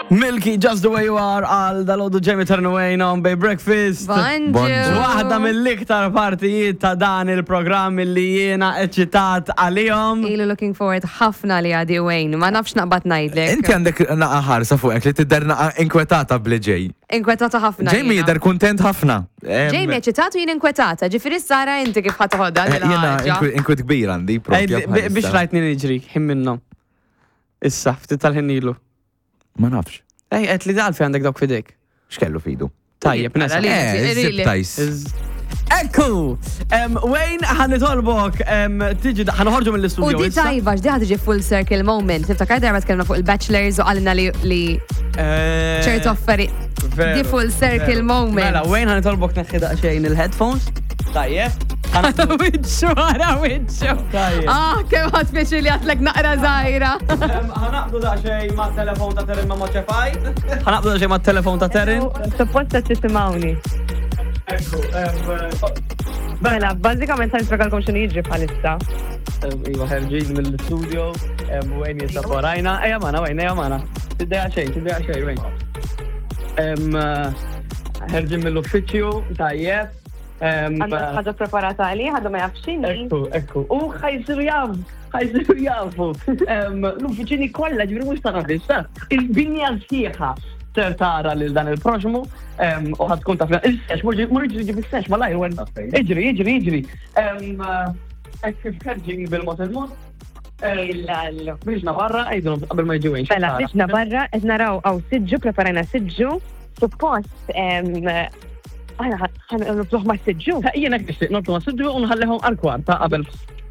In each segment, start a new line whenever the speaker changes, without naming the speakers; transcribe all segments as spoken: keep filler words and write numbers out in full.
Milky, just the way you are, għal dal-għodu Jamie Turnaway on Bay Breakfast.
Bonġu.
Waħda mill-iktar partijiet ta' dan il-programm li jiena eċitat għalihom.
Ilu looking forward ħafna li għadi Wayne, ma nafx naqbat najdlek.
Inti għandek naqa ħarsa fuqek li tidder naqa inkwetata bli ġej.
Inkwetata ħafna.
Jamie jidher kuntent ħafna.
Jamie eċitatu jien inkwetata, ġifiri Sara inti kif ħatħodha.
Jena inkwet kbir għandi.
Biex rajtni niġri, him minnom. Issa, ftit tal-ħinnilu.
Ma nafx.
Ej, għet li dal fi għandek dawk fidek.
Xkellu fidu?
Tajjeb, nesa.
Eh, zip-tajs.
Ekku! Wayne, ħanitolbok tiġi ħanħorġu mill-istudio.
U di tajba, ġdi ħadġi full circle moment. Tiftakar darba tkellimna fuq il-bachelors u għalina li ċert offeri. Di full circle moment.
Mela, Wayne ħanitolbok neħħida xejn il-headphones. Tajjeb.
Witxu, għara, witxu. Ah, kem għat feċi li għatlek naqra zaħira.
Ħanaqdu daċċej ma' telefon ta' Terin ma' moċefaj. Ħanaqdu daċċej ma' telefon ta' Terin.
Supposta t-tisimawni.
Ekku,
Bella, bazzikament għan trakalkom xini jġri bħalissa.
Iwa, ħerġin mill-studio, Wayne jista' forajna. Eja mana, Wayne, eja mana. Tiddeja xej, tiddeja xej, Wayne. Ħerġin mill-uffiċju, tajjeb.
Għandna ħaġa preparata għali, ħaġa ma jafxini.
Ekku, ekku. U ħajsiru jaf, ħajsiru jafu. L-uffiċini kolla ġivri mux ta' għafis, il-binja sħiħa ser tara lil dan il-proġmu u ħadkun ta' fina. Il-sex, murġi ġibi il-sex, ma lajr, għenna. Iġri, iġri, iġri. Ekku, ħerġin bil-mot il-mot.
Il-lallu.
Biġna barra, għajdun, qabel ma jġiwin.
Bella, biġna barra, ed naraw għaw sidġu, preparajna sidġu, suppost Għana, għana nobluħ ma s-sidġu.
Jena kħiċti, nobluħ ma s-sidġu unħallihom għal-kwarta qabel.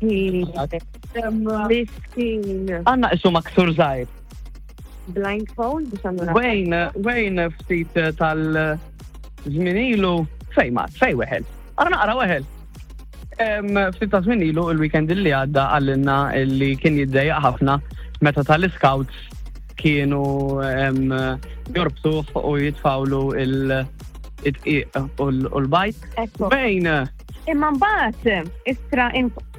Miskin.
Għanna issu maksur zaħir.
Blindfold, biex għandu
Wayne, Wayne ftit tal-zminilu fejmat, fej weħel. Għarna għara weħel. Ftit ta' zminilu il-weekend li għadda għallinna li kien jiddejja ħafna meta tal-scouts kienu jorbtuħ u jitfawlu il- it-qiq u l-bajt. Wayne!
Imma mbagħad istra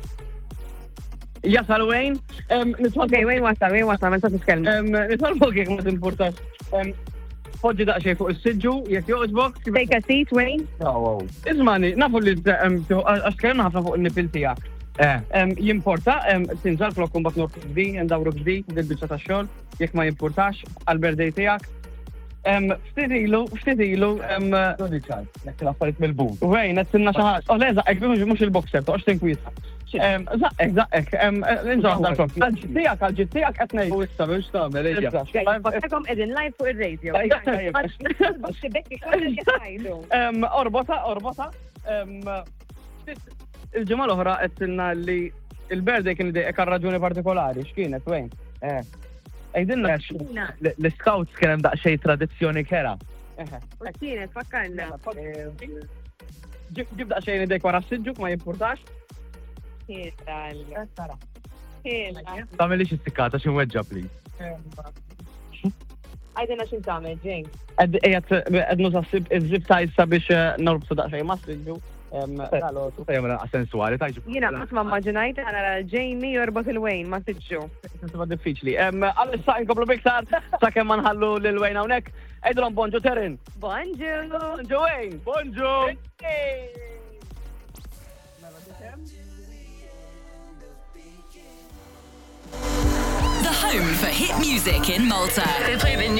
Jasal Wayne.
Ok, Wayne wasal, Wayne wasal, ma nistax nitkellem.
Nitolbok jekk ma timpurtax. Poġġi daqsxejn fuq is-siġġu, jekk joqgħodbok.
Take a seat, Wayne.
Ismani, nafu li għax tkellimna ħafna fuq in-nipil tiegħek. Jimporta, tinżal flokkum bak nortu kbdi, ndawru kbdi, dil-biċċa tax-xogħol, jekk ma jimpurtax għall-birthday tiegħek. Ftitilu, ftitilu,
Jekk l-affarijiet mill-bun.
Wejn, għettinna xaħġa. Oh, le, zaqqek, mux il-boxer, toqx tinkwisa. Zaqqek, zaqqek, nżaħ dal-klok. Għal-ġittijak, għal-ġittijak għetnej.
U issa biex ta' meledja.
Fakkakom edin live fuq il-radio.
Orbota, orbota. Il-ġimma l-oħra għettinna li il-birthday kien id-dejk raġuni partikolari, x'kienet, Wejn? Ejdinna l-scouts kienem daqxej tradizjoni kera.
Kienet, fakkarna.
Ġib daqxej id-dejk wara s-sidġuk, ma jimpurtax?
Tameli xistikata xin weġġa, please.
Għajdina xin tamel, James.
Għednu sassib iż-zib ta' issa biex norbsu daqxej ma s-sidġu.
Sejjem sensuali tajġu.
Jina għat ma maġinajt għana Jamie jorbot il-Wayne ma s-sidġu.
Sima diffiċli. Għal-issa inkoblu biktar, sa' kemm nħallu l-Wayne hawnhekk. Ejdrom bonġu Terin.
Bonġu.
Bonġu Wayne. Bonġu.
The home for hit music in Malta.
They play the new